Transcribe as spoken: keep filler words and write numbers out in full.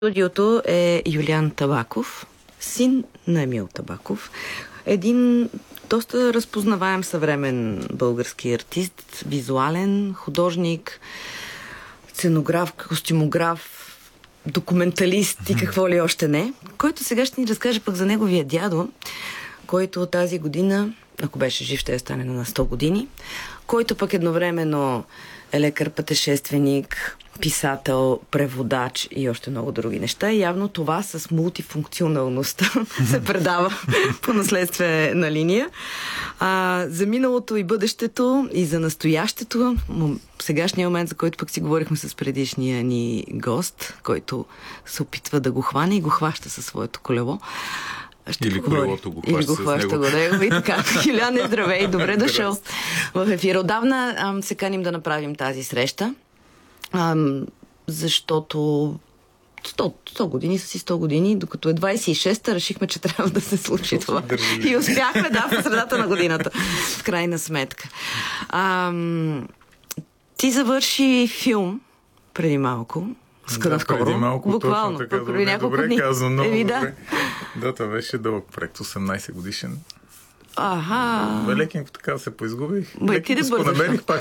Студиото е Юлиан Табаков, син на Емил Табаков. Един доста разпознаваем съвремен български артист, визуален художник, сценограф, костюмограф, документалист и какво ли още не, който сега ще ни разкаже пък за неговия дядо, който тази година, ако беше жив, ще стане на сто години, който пък едновременно е лекар, пътешественик, писател, преводач и още много други неща. И явно това с мултифункционалността се предава по наследствена линия. А, за миналото и бъдещето, и за настоящето, сегашния момент, за който пък си говорихме с предишния ни гост, който се опитва да го хване и го хваща със своето колело. Ще Или колелото го хваща, Или го хваща го него. И така, Юлиан, е здравей, добре дошъл в ефира. Отдавна ам, се каним да направим тази среща, ам, защото сто, сто години са си сто години, докато е двайсет и шеста, решихме, че трябва да се случи това. И успяхме, да, в средата на годината, в крайна сметка. Ам, ти завърши филм преди малко. Да, преди малко, буквално, точно така, добре, добре, добре казвам, много Еви, добре. Да. да, това беше дълъг проект, осемнайсет годишен. Аха. Лекенко така се поизгубих. Бе, ти да бързаш. Спонамерих пак